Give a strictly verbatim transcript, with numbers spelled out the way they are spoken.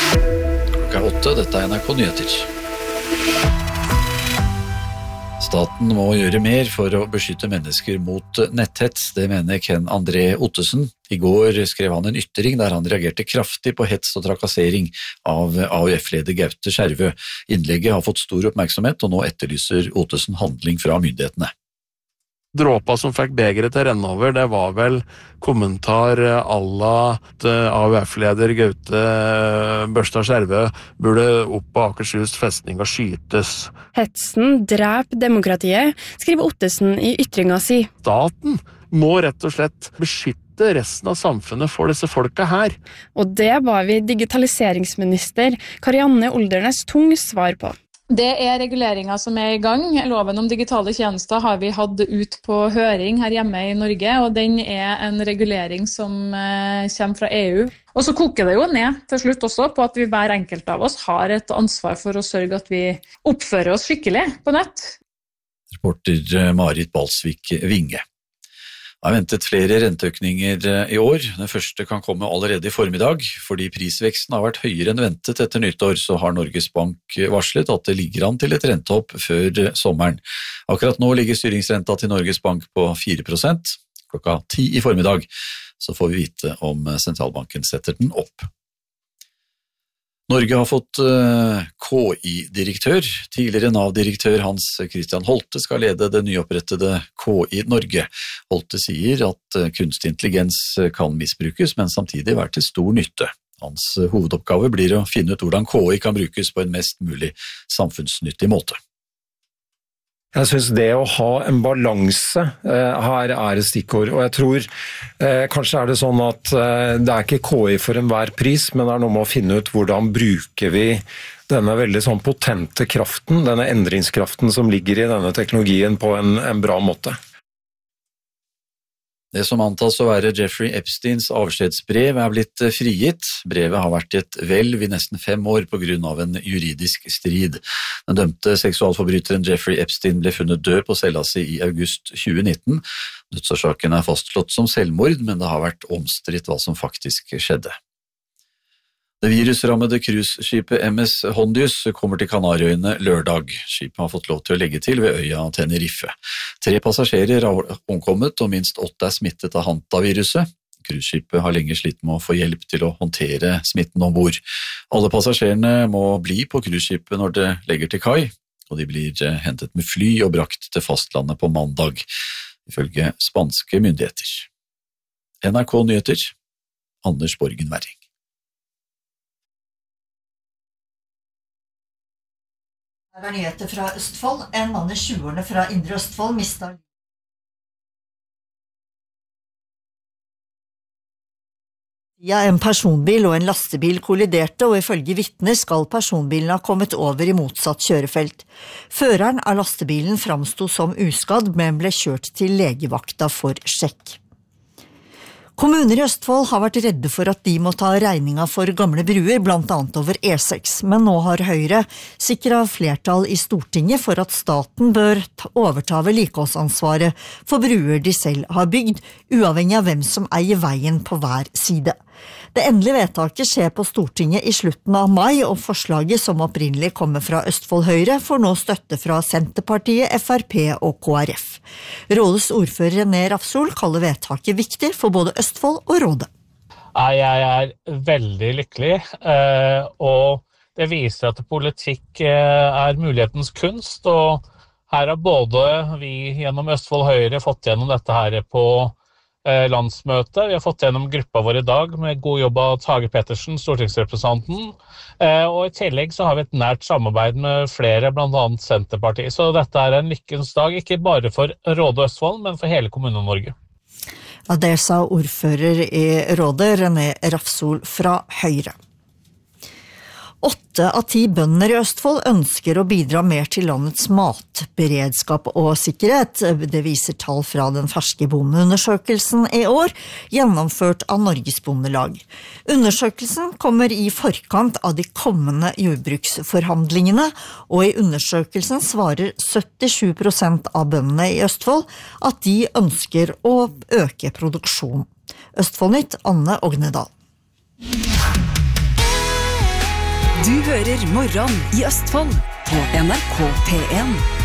Klokka er åtte, dette er N R K Nyheter. Staten må gjøre mer for å beskytte mennesker mot netthets, det mener Ken André Ottesen. I går skrev han en ytring der han reagerte kraftig på hets og trakassering av A U F-leder Gaute Skjervø. Innlegget har fått stor oppmerksomhet, og nå etterlyser Ottesen handling fra myndighetene. Dråpa som fikk begeret til å renne over, det var vel kommentar à la at A U F-leder Gaute Børstad Skjervø burde opp på Akershus festning og skytes. Hetsen drep demokratiet, skriver Ottesen i ytringa si. Staten må rett og slett beskytte resten av samfunnet for disse folka her. Og det var vi digitaliseringsminister Karianne Oldernes tung svar på. Det er reguleringer som er i gang. Loven om digitale tjenester har vi hatt ut på høring her hjemme i Norge, og den er en regulering som kommer fra E U. Og så koker det jo ned til slutt også på at vi hver enkelt av oss har et ansvar for å sørge at vi oppfører oss skikkelig på nett. Reporter Marit Balsvik Vinge. Det er ventet flere renteøkninger i år. Den første kan komme allerede i formiddag. Fordi prisveksten har vært høyere enn ventet etter nyttår, så har Norges Bank varslet at det ligger an til et rentehopp før sommeren. Akkurat nå ligger styringsrenta til Norges Bank på fire prosent. Klokka ti i formiddag så får vi vite om sentralbanken setter den opp. Norge har fått K I-direktør. Tidligere Nav-direktør Hans Christian Holte skal lede det nyopprettede K I Norge. Holte sier at kunstig intelligens kan misbrukes, men samtidig være til stor nytte. Hans hovedoppgave blir å finne ut hvordan K I kan brukes på en mest mulig samfunnsnyttig måte. Jeg synes det å ha en balanse eh, her er et stikkord, og jeg tror eh, kanskje er det sånn at eh, det er ikke K I for enhver pris, men det er noe med å finne ut hvordan bruker vi denne veldig sånn potente kraften, denne endringskraften som ligger i denne teknologien på en, en bra måte. Det som antas å være Jeffrey Epsteins avskjedsbrev er blitt frigitt. Brevet har vært i et hvelv i nesten fem år på grunn av en juridisk strid. Den dømte seksualforbryteren Jeffrey Epstein ble funnet død på cella si i august tjue nitten. Dødsårsaken er fastslått som selvmord, men det har vært omstridt hva som faktisk skjedde. Det virusrammede cruiseskipet M S Hondius kommer til Kanariøyene lørdag. Skipet har fått lov til å legge til ved øya Tenerife. Tre passasjerer har omkommet, og minst åtte er smittet av hantaviruset. Cruiseskipet har lenge slitt med å få hjelp til å håndtere smitten ombord. Alle passasjerene må bli på cruiseskipet når det legger til kai, og de blir hentet med fly og brakt til fastlandet på mandag, ifølge spanske myndigheter. N R K Nyheter, Anders Borgen Werring. Her er nyheter fra Østfold. En mann i tjueårene fra Indre Østfold mistet Ja, en personbil og en lastebil kolliderte, og ifølge vitner skal personbilen ha kommet over i motsatt kjørefelt. Føreren av lastebilen framsto som uskadd, men ble kjørt til legevakta for sjekk. Kommuner i Østfold har vært redde for at de må ta regninga for gamle bruer, blant annet over E seks, men nå har Høyre sikret flertall i Stortinget for at staten bør overta vedlikeholdsansvaret for bruer de selv har bygd, uavhengig av hvem som eier veien på hver side. Det endelige vedtaket skjer på Stortinget i slutten av mai, og forslaget som opprinnelig kommer fra Østfold Høyre får nå støtte fra Senterpartiet, F R P og K R F. Rådets ordfører René Rafsol kaller vedtaket viktig for både Østfold og Rådet. Jeg er veldig lykkelig, og det viser at politikk er mulighetens kunst, og her har både vi gjennom Østfold Høyre fått gjennom dette her på landsmøte. Vi har fått gjennom gruppa vår i dag med god jobb av Tage Pettersen, stortingsrepresentanten, og i tillegg så har vi et nært samarbeid med flere, blant annet Senterpartiet. Så dette er en lykkens dag, ikke bare for Rådet og Østfold, men for hele kommunen Norge. Ja, det sa ordfører i Rådet, René Rafsol fra Høyre. Åtte av ti bønder i Østfold ønsker å bidra mer til landets matberedskap og sikkerhet. Det viser tall fra den ferske bondeundersøkelsen i år, gjennomført av Norges Bondelag. Undersøkelsen kommer i forkant av de kommende jordbruksforhandlingene, og i undersøkelsen svarer syttisju prosent av bøndene i Østfold at de ønsker å øke produksjonen. Østfoldnytt, Anne Ognedal. Du hører Morgen i Østfold på N R K P en.